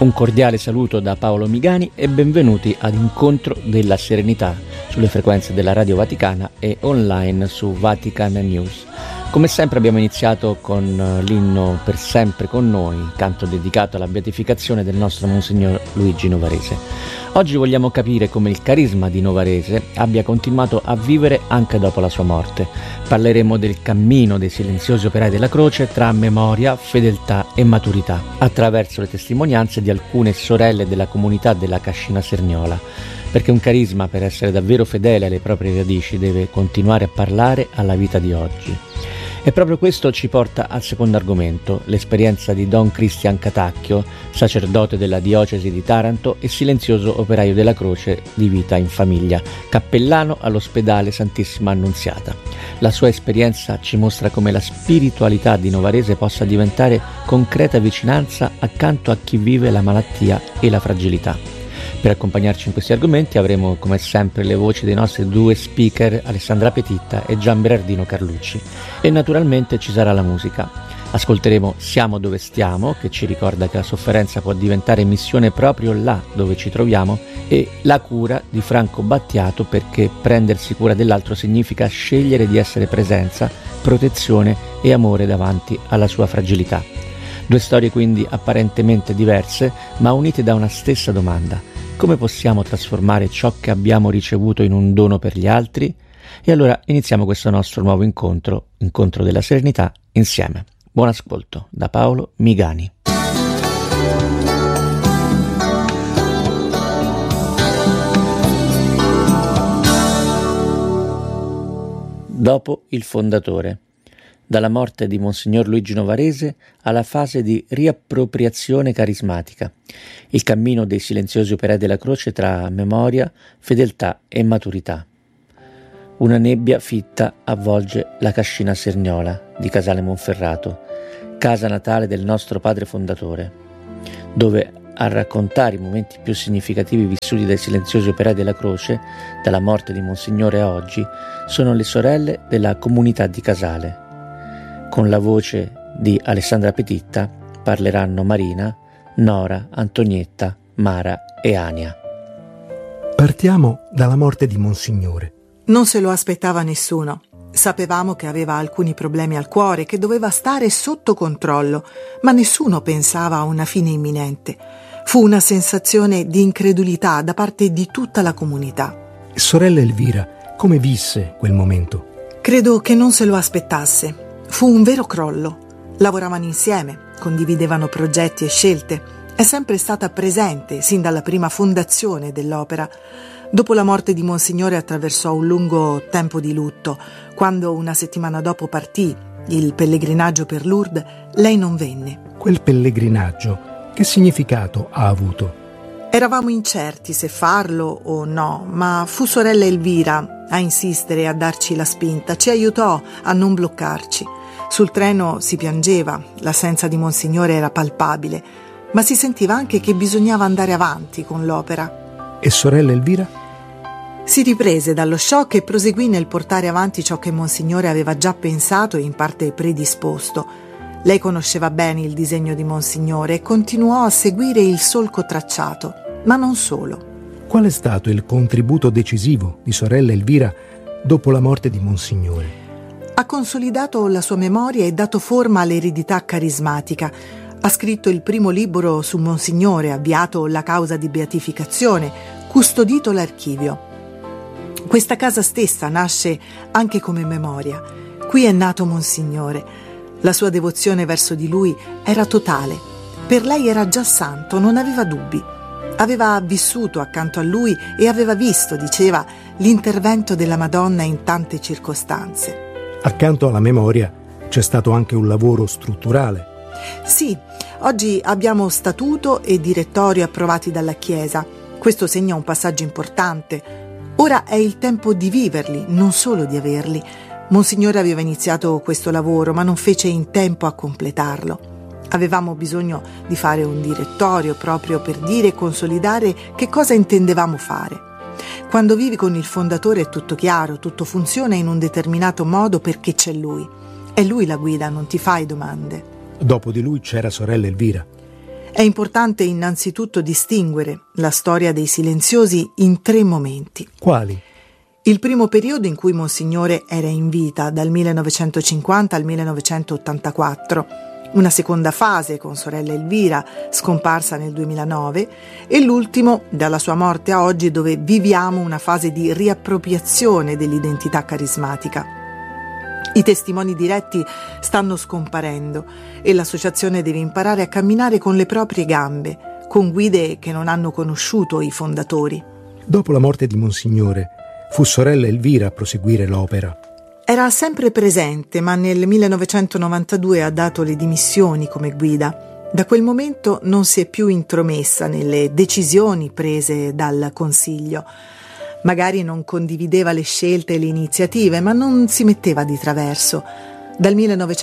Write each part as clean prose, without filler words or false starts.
Un cordiale saluto da Paolo Migani e benvenuti ad Incontro della Serenità sulle frequenze della Radio Vaticana e online su Vatican News. Come sempre abbiamo iniziato con l'inno Per sempre con noi, canto dedicato alla beatificazione del nostro Monsignor Luigi Novarese. Oggi vogliamo capire come il carisma di Novarese abbia continuato a vivere anche dopo la sua morte. Parleremo del cammino dei silenziosi operai della croce tra memoria, fedeltà e maturità, attraverso le testimonianze di alcune sorelle della comunità della Cascina Serniola, perché un carisma, per essere davvero fedele alle proprie radici, deve continuare a parlare alla vita di oggi. E proprio questo ci porta al secondo argomento, l'esperienza di Don Cristian Catacchio, sacerdote della diocesi di Taranto e silenzioso operaio della croce di vita in famiglia, cappellano all'ospedale Santissima Annunziata. La sua esperienza ci mostra come la spiritualità di Novarese possa diventare concreta vicinanza accanto a chi vive la malattia e la fragilità. Per accompagnarci in questi argomenti avremo come sempre le voci dei nostri due speaker Alessandra Petitta e Gian Berardino Carlucci e naturalmente ci sarà la musica. Ascolteremo Siamo dove stiamo, che ci ricorda che la sofferenza può diventare missione proprio là dove ci troviamo, e La cura di Franco Battiato, perché prendersi cura dell'altro significa scegliere di essere presenza, protezione e amore davanti alla sua fragilità. Due storie quindi apparentemente diverse ma unite da una stessa domanda: come possiamo trasformare ciò che abbiamo ricevuto in un dono per gli altri? E allora iniziamo questo nostro nuovo incontro della serenità, insieme. Buon ascolto da Paolo Migani. Dopo il fondatore. Dalla morte di Monsignor Luigi Novarese alla fase di riappropriazione carismatica, il cammino dei silenziosi operai della croce tra memoria, fedeltà e maturità. Una nebbia fitta avvolge la Cascina Serniola di Casale Monferrato, casa natale del nostro padre fondatore, dove a raccontare i momenti più significativi vissuti dai silenziosi operai della croce, dalla morte di Monsignore a oggi, sono le sorelle della comunità di Casale. Con la voce di Alessandra Petitta parleranno Marina, Nora, Antonietta, Mara e Ania. Partiamo dalla morte di Monsignore. Non se lo aspettava nessuno. Sapevamo che aveva alcuni problemi al cuore, che doveva stare sotto controllo, ma nessuno pensava a una fine imminente. Fu una sensazione di incredulità da parte di tutta la comunità. Sorella Elvira, come visse quel momento? Credo che non se lo aspettasse. Fu un vero crollo. Lavoravano insieme, condividevano progetti e scelte. È sempre stata presente sin dalla prima fondazione dell'opera. Dopo la morte di Monsignore attraversò un lungo tempo di lutto. Quando una settimana dopo partì il pellegrinaggio per Lourdes, lei non venne. Quel pellegrinaggio, che significato ha avuto? Eravamo incerti se farlo o no, ma fu sorella Elvira a insistere e a darci la spinta. Ci aiutò a non bloccarci. Sul treno si piangeva, l'assenza di Monsignore era palpabile, ma si sentiva anche che bisognava andare avanti con l'opera. E sorella Elvira? Si riprese dallo shock e proseguì nel portare avanti ciò che Monsignore aveva già pensato e in parte predisposto. Lei conosceva bene il disegno di Monsignore e continuò a seguire il solco tracciato, ma non solo. Qual è stato il contributo decisivo di sorella Elvira dopo la morte di Monsignore? Ha consolidato la sua memoria e dato forma all'eredità carismatica. Ha scritto il primo libro su Monsignore, avviato la causa di beatificazione, custodito l'archivio. Questa casa stessa nasce anche come memoria. Qui è nato Monsignore. La sua devozione verso di lui era totale. Per lei era già santo, non aveva dubbi. Aveva vissuto accanto a lui e aveva visto, diceva, l'intervento della Madonna in tante circostanze. Accanto alla memoria c'è stato anche un lavoro strutturale. Sì, oggi abbiamo statuto e direttorio approvati dalla Chiesa. Questo segna un passaggio importante. Ora è il tempo di viverli, non solo di averli. Monsignore aveva iniziato questo lavoro, ma non fece in tempo a completarlo. Avevamo bisogno di fare un direttorio proprio per dire e consolidare che cosa intendevamo fare. Quando vivi con il fondatore è tutto chiaro, tutto funziona in un determinato modo perché c'è lui. È lui la guida, non ti fai domande. Dopo di lui c'era sorella Elvira. È importante innanzitutto distinguere la storia dei silenziosi in 3 momenti. Quali? Il primo periodo in cui Monsignore era in vita, dal 1950 al 1984, una seconda fase con sorella Elvira, scomparsa nel 2009, e l'ultimo, dalla sua morte a oggi, dove viviamo una fase di riappropriazione dell'identità carismatica. I testimoni diretti stanno scomparendo e l'associazione deve imparare a camminare con le proprie gambe, con guide che non hanno conosciuto i fondatori. Dopo la morte di Monsignore, fu sorella Elvira a proseguire l'opera. Era sempre presente, ma nel 1992 ha dato le dimissioni come guida. Da quel momento non si è più intromessa nelle decisioni prese dal Consiglio. Magari non condivideva le scelte e le iniziative, ma non si metteva di traverso. Dal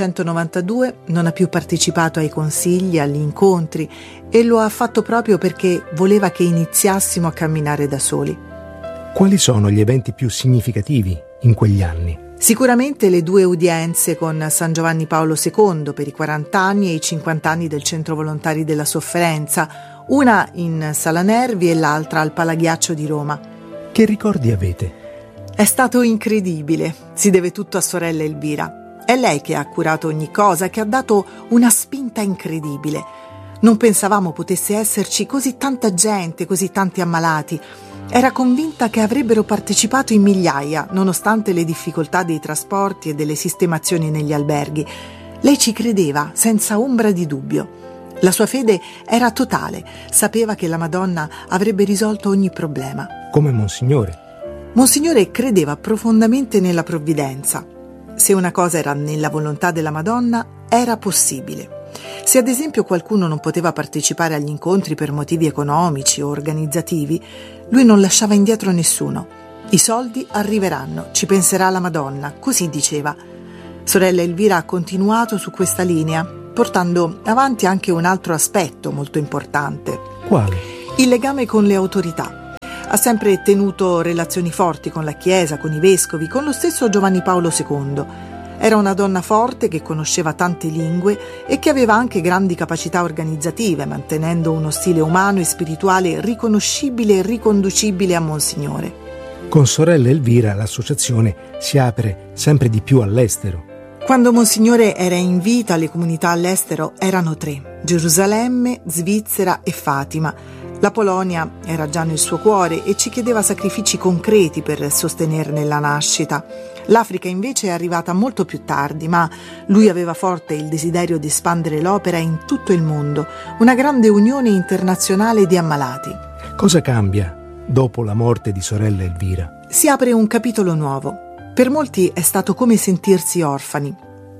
1992 non ha più partecipato ai consigli, agli incontri, e lo ha fatto proprio perché voleva che iniziassimo a camminare da soli. Quali sono gli eventi più significativi in quegli anni? Sicuramente le 2 udienze con San Giovanni Paolo II per i 40 anni e i 50 anni del Centro Volontari della Sofferenza, una in Sala Nervi e l'altra al Palaghiaccio di Roma. Che ricordi avete? È stato incredibile, si deve tutto a sorella Elvira. È lei che ha curato ogni cosa, che ha dato una spinta incredibile. Non pensavamo potesse esserci così tanta gente, così tanti ammalati. Era convinta che avrebbero partecipato in migliaia, nonostante le difficoltà dei trasporti e delle sistemazioni negli alberghi. Lei ci credeva, senza ombra di dubbio. La sua fede era totale, sapeva che la Madonna avrebbe risolto ogni problema. Come Monsignore. Monsignore credeva profondamente nella provvidenza. Se una cosa era nella volontà della Madonna, era possibile. Se ad esempio qualcuno non poteva partecipare agli incontri per motivi economici o organizzativi, lui non lasciava indietro nessuno. I soldi arriveranno, ci penserà la Madonna, così diceva. Sorella Elvira ha continuato su questa linea, portando avanti anche un altro aspetto molto importante. Quale? Il legame con le autorità. Ha sempre tenuto relazioni forti con la Chiesa, con i vescovi, con lo stesso Giovanni Paolo II. Era una donna forte che conosceva tante lingue e che aveva anche grandi capacità organizzative, mantenendo uno stile umano e spirituale riconoscibile e riconducibile a Monsignore. Con sorella Elvira l'associazione si apre sempre di più all'estero. Quando Monsignore era in vita, le comunità all'estero erano 3: Gerusalemme, Svizzera e Fatima. La Polonia era già nel suo cuore e ci chiedeva sacrifici concreti per sostenerne la nascita. L'Africa invece è arrivata molto più tardi, ma lui aveva forte il desiderio di espandere l'opera in tutto il mondo, una grande unione internazionale di ammalati. Cosa cambia dopo la morte di sorella Elvira? Si apre un capitolo nuovo. Per molti è stato come sentirsi orfani.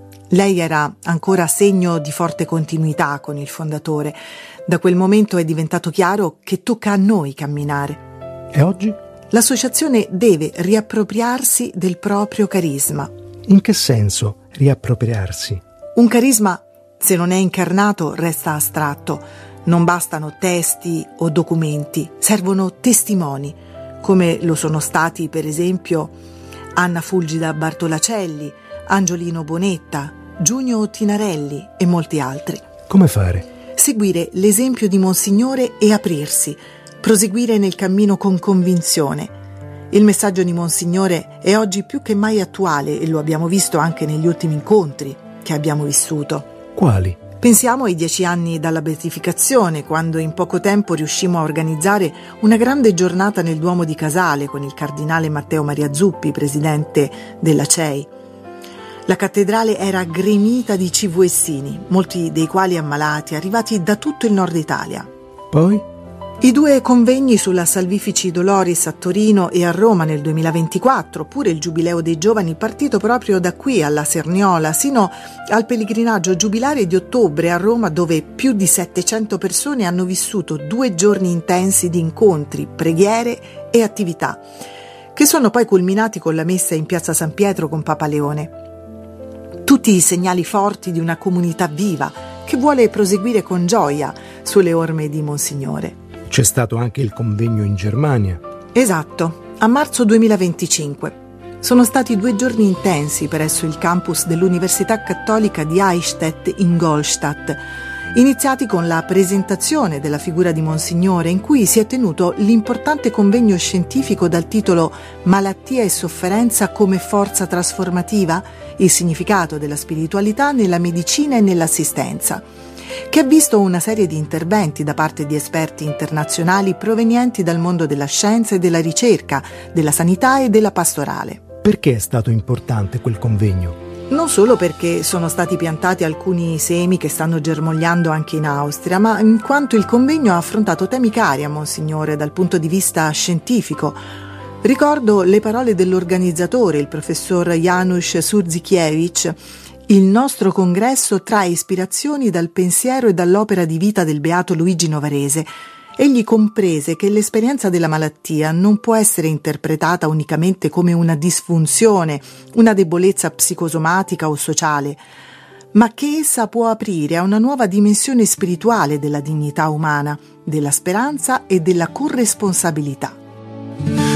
Lei era ancora segno di forte continuità con il fondatore. Da quel momento è diventato chiaro che tocca a noi camminare. E oggi? L'associazione deve riappropriarsi del proprio carisma. In che senso riappropriarsi? Un carisma, se non è incarnato, resta astratto. Non bastano testi o documenti, servono testimoni, come lo sono stati, per esempio, Anna Fulgida Bartolacelli, Angiolino Bonetta, Giunio Tinarelli e molti altri. Come fare? Seguire l'esempio di Monsignore e aprirsi, proseguire nel cammino con convinzione. Il messaggio di Monsignore è oggi più che mai attuale e lo abbiamo visto anche negli ultimi incontri che abbiamo vissuto. Quali? Pensiamo ai 10 anni dalla beatificazione, quando in poco tempo riuscimmo a organizzare una grande giornata nel Duomo di Casale con il cardinale Matteo Maria Zuppi, presidente della CEI. La cattedrale era gremita di civuessini, molti dei quali ammalati, arrivati da tutto il nord Italia. Poi? I 2 convegni sulla Salvifici Doloris a Torino e a Roma nel 2024, oppure il Giubileo dei Giovani partito proprio da qui alla Serniola, sino al pellegrinaggio giubilare di ottobre a Roma, dove più di 700 persone hanno vissuto 2 giorni intensi di incontri, preghiere e attività, che sono poi culminati con la messa in piazza San Pietro con Papa Leone. Tutti i segnali forti di una comunità viva che vuole proseguire con gioia sulle orme di Monsignore. C'è stato anche il convegno in Germania. Esatto, a marzo 2025. Sono stati 2 giorni intensi presso il campus dell'Università Cattolica di Eichstätt in Golstatt. iniziati con la presentazione della figura di Monsignore, in cui si è tenuto l'importante convegno scientifico dal titolo Malattia e sofferenza come forza trasformativa, il significato della spiritualità nella medicina e nell'assistenza, che ha visto una serie di interventi da parte di esperti internazionali provenienti dal mondo della scienza e della ricerca, della sanità e della pastorale. Perché è stato importante quel convegno? Non solo perché sono stati piantati alcuni semi che stanno germogliando anche in Austria, ma in quanto il convegno ha affrontato temi cari a Monsignore dal punto di vista scientifico. Ricordo le parole dell'organizzatore, il professor Janusz Surzikiewicz: il nostro congresso trae ispirazioni dal pensiero e dall'opera di vita del beato Luigi Novarese. Egli comprese che l'esperienza della malattia non può essere interpretata unicamente come una disfunzione, una debolezza psicosomatica o sociale, ma che essa può aprire a una nuova dimensione spirituale della dignità umana, della speranza e della corresponsabilità.